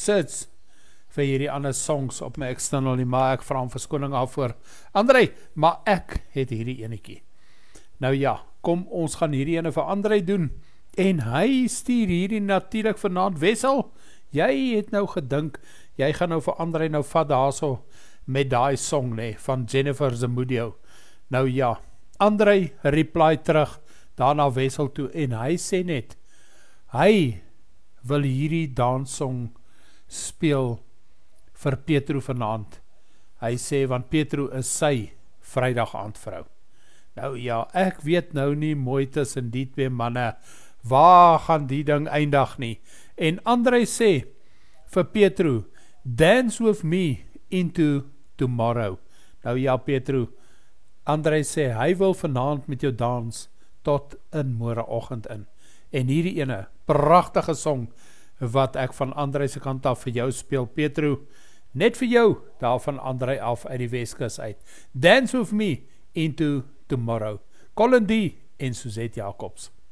search vir hierdie ander songs op my external nie, maar ek vra hom verskoning daarvoor. André, maar ek het hierdie enetjie. Nou ja, kom ons gaan hierdie ene vir André doen, en hy stuur hierdie natuurlik vanaand. Wessel, jy het nou gedink, jy gaan nou vir André nou vat daarso met daai song nee, van Jennifer Zamudio. Nou ja, André reply terug, daarna Wessel toe, en hy sê net, hy wil hierdie danssong speel vir Petro vanaand. Hy sê, want Petro is sy Vrydag aand vrou. Nou ja, ek weet nou nie mooi tussen die twee manne, waar gaan die ding eindig nie. En André sê, vir Petro, dance with me into tomorrow. Nou ja, Petro, André sê, hy wil vanaand met jou dans, tot in môreoggend in. En hierdie ene, pragtige song, wat ek van André se kant af vir jou speel, Petro, net vir jou, daar van André af uit die Weskus uit. Dance with me into tomorrow. Colin D en Suzette Jacobs.